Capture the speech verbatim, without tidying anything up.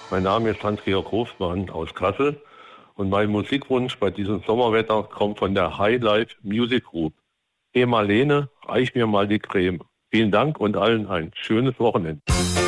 Mein Name ist Hans-Georg Hofmann aus Kassel und mein Musikwunsch bei diesem Sommerwetter kommt von der High Life Music Group. Hey Marlene, reich mir mal die Creme. Vielen Dank und allen ein schönes Wochenende.